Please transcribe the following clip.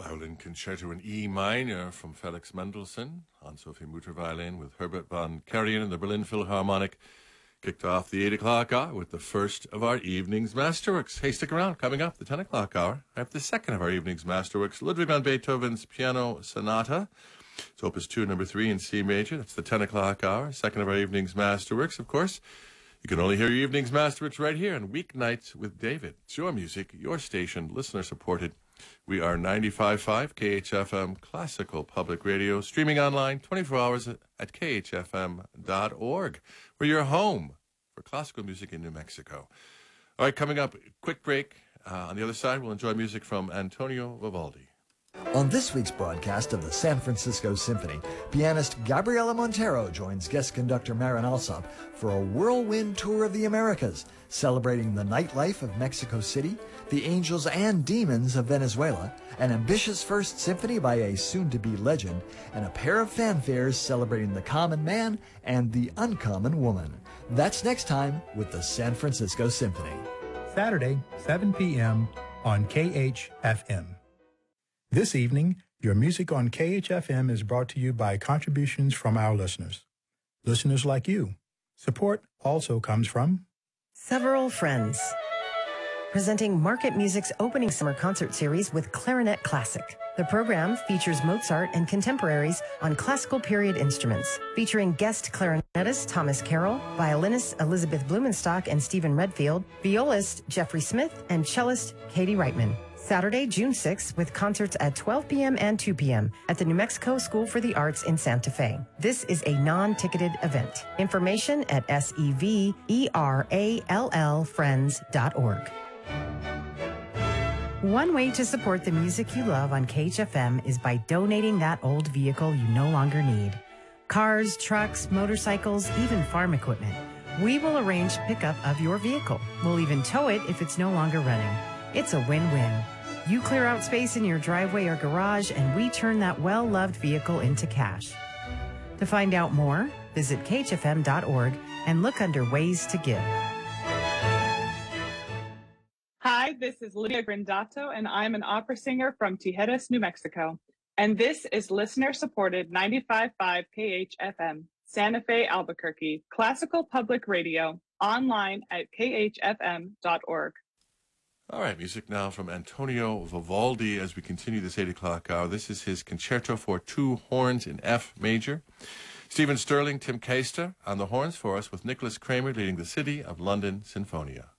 Violin Concerto in E minor from Felix Mendelssohn on Sophie Mutter violin with Herbert von Karajan and the Berlin Philharmonic. Kicked off the 8 o'clock hour with the first of our evening's masterworks. Hey, stick around. Coming up, the 10 o'clock hour, I have the second of our evening's masterworks, Ludwig van Beethoven's Piano Sonata. It's Opus 2, number 3 in C major. That's the 10 o'clock hour, second of our evening's masterworks, of course. You can only hear your evening's masterworks right here on Weeknights with David. It's your music, your station, listener-supported. We are 95.5 KHFM Classical Public Radio, streaming online 24 hours at khfm.org. We're your home for classical music in New Mexico. All right, coming up, quick break. On the other side, we'll enjoy music from Antonio Vivaldi. On this week's broadcast of the San Francisco Symphony, pianist Gabriela Montero joins guest conductor Marin Alsop for a whirlwind tour of the Americas, celebrating the nightlife of Mexico City, the angels and demons of Venezuela, an ambitious first symphony by a soon-to-be legend, and a pair of fanfares celebrating the common man and the uncommon woman. That's next time with the San Francisco Symphony. Saturday, 7 p.m. on KHFM. This evening, your music on KHFM is brought to you by contributions from our listeners. Listeners like you. Support also comes from Several Friends, presenting Market Music's opening summer concert series with Clarinet Classic. The program features Mozart and contemporaries on classical period instruments, featuring guest clarinetist Thomas Carroll, violinists Elizabeth Blumenstock and Stephen Redfield, violist Jeffrey Smith, and cellist Katie Reitman. Saturday, June 6th, with concerts at 12 p.m. and 2 p.m. at the New Mexico School for the Arts in Santa Fe. This is a non-ticketed event. Information at severallfriends.org. One way to support the music you love on KHFM is by donating that old vehicle you no longer need. Cars, trucks, motorcycles, even farm equipment. We will arrange pickup of your vehicle. We'll even tow it if it's no longer running. It's a win-win. You clear out space in your driveway or garage, and we turn that well-loved vehicle into cash. To find out more, visit khfm.org and look under Ways to Give. Hi, this is Lydia Grindato, and I'm an opera singer from Tijeras, New Mexico. And this is listener-supported 95.5 KHFM, Santa Fe, Albuquerque, classical public radio, online at khfm.org. All right, music now from Antonio Vivaldi as we continue this 8 o'clock hour. This is his Concerto for Two Horns in F major. Stephen Sterling, Tim Keister on the horns for us, with Nicholas Kramer leading the City of London Sinfonia.